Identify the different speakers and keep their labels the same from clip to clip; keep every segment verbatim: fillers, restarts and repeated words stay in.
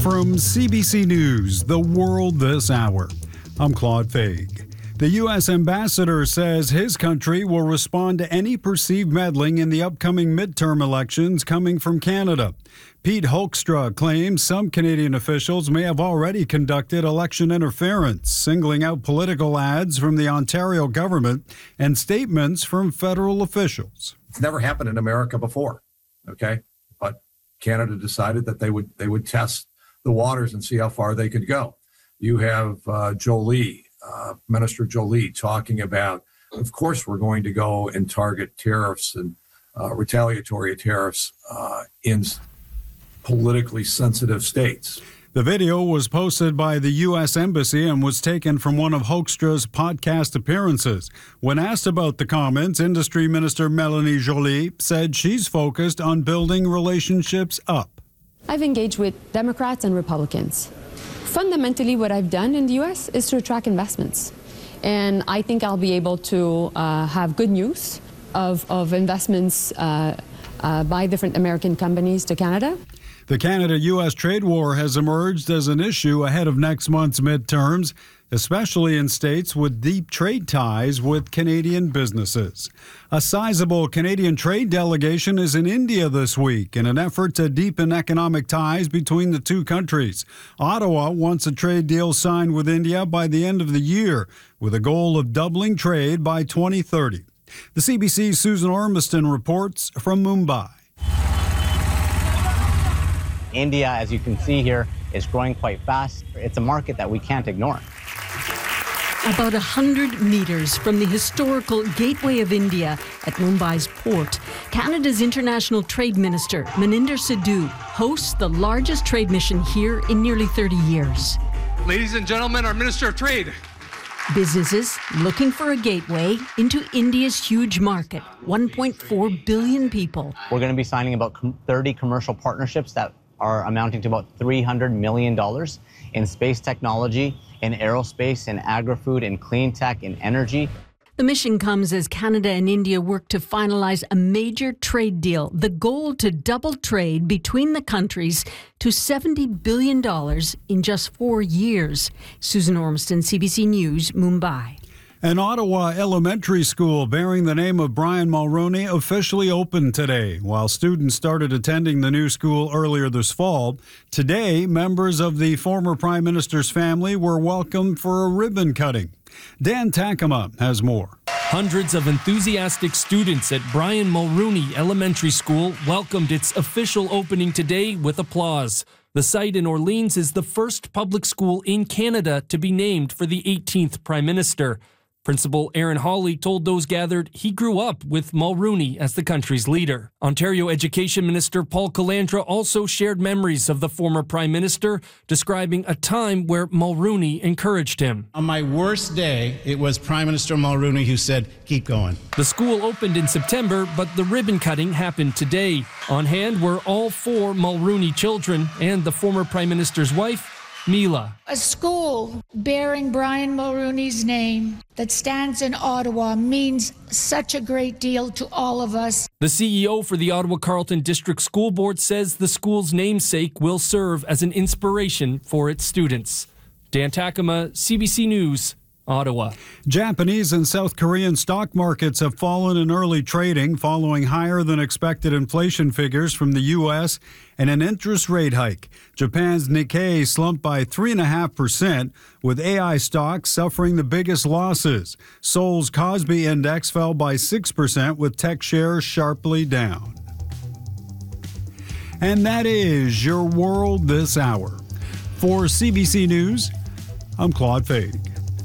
Speaker 1: From C B C News, The World This Hour, I'm Claude Faig. The U S ambassador says his country will respond to any perceived meddling in the upcoming midterm elections coming from Canada. Pete Hoekstra claims some Canadian officials may have already conducted election interference, singling out political ads from the Ontario government and statements from federal officials.
Speaker 2: It's never happened in America before, okay? But Canada decided that they would they would test the waters and see how far they could go. You have uh, Jolie, uh, Minister Jolie, talking about, of course, we're going to go and target tariffs and uh, retaliatory tariffs uh, in politically sensitive states.
Speaker 1: The video was posted by the U S Embassy and was taken from one of Hoekstra's podcast appearances. When asked about the comments, Industry Minister Mélanie Joly said she's focused on building relationships up.
Speaker 3: I've engaged with Democrats and Republicans. Fundamentally, what I've done in the U S is to attract investments. And I think I'll be able to uh, have good news of, of investments uh, uh, by different American companies to Canada.
Speaker 1: The Canada-U S trade war has emerged as an issue ahead of next month's midterms, especially in states with deep trade ties with Canadian businesses. A sizable Canadian trade delegation is in India this week in an effort to deepen economic ties between the two countries. Ottawa wants a trade deal signed with India by the end of the year, with a goal of doubling trade by twenty thirty. The C B C's Susan Ormiston reports from Mumbai.
Speaker 4: India, as you can see here, is growing quite fast. It's a market that we can't ignore.
Speaker 5: About one hundred meters from the historical Gateway of India at Mumbai's port, Canada's International Trade Minister, Maninder Sidhu, hosts the largest trade mission here in nearly thirty years.
Speaker 6: Ladies and gentlemen, our Minister of Trade.
Speaker 5: Businesses looking for a gateway into India's huge market, one point four billion people.
Speaker 4: We're going to be signing about thirty commercial partnerships that are amounting to about three hundred million dollars in space technology, in aerospace, in agri-food, in clean tech, in energy.
Speaker 5: The mission comes as Canada and India work to finalize a major trade deal, the goal to double trade between the countries to seventy billion dollars in just four years. Susan Ormiston, C B C News, Mumbai.
Speaker 1: An Ottawa elementary school bearing the name of Brian Mulroney officially opened today. While students started attending the new school earlier this fall, today members of the former Prime Minister's family were welcomed for a ribbon cutting. Dan Takema has more.
Speaker 7: Hundreds of enthusiastic students at Brian Mulroney Elementary School welcomed its official opening today with applause. The site in Orleans is the first public school in Canada to be named for the eighteenth Prime Minister. Principal Aaron Hawley told those gathered he grew up with Mulroney as the country's leader. Ontario Education Minister Paul Calandra also shared memories of the former Prime Minister, describing a time where Mulroney encouraged him.
Speaker 8: On my worst day, it was Prime Minister Mulroney who said, keep going.
Speaker 7: The school opened in September, but the ribbon cutting happened today. On hand were all four Mulroney children and the former Prime Minister's wife, Mila.
Speaker 9: A school bearing Brian Mulroney's name that stands in Ottawa means such a great deal to all of us.
Speaker 7: The C E O for the Ottawa Carleton District School Board says the school's namesake will serve as an inspiration for its students. Dan Takema, C B C News, Ottawa.
Speaker 1: Japanese and South Korean stock markets have fallen in early trading following higher than expected inflation figures from the U S and an interest rate hike. Japan's Nikkei slumped by three point five percent, with A I stocks suffering the biggest losses. Seoul's Kospi Index fell by six percent, with tech shares sharply down. And that is your world this hour. For C B C News, I'm Claude Faig.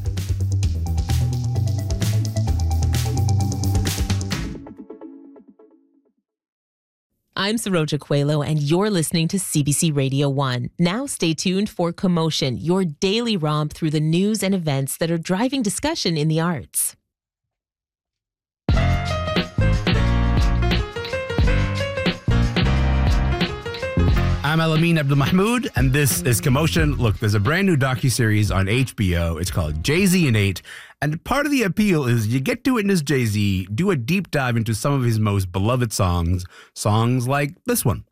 Speaker 10: I'm Saroja Coelho, and you're listening to C B C Radio one. Now stay tuned for Commotion, your daily romp through the news and events that are driving discussion in the arts.
Speaker 11: I'm Alamin Abdul-Mahmoud, and this is Commotion. Look, there's a brand new docuseries on H B O. It's called Jay-Z and Eight, and part of the appeal is you get to witness Jay-Z do a deep dive into some of his most beloved songs, songs like this one.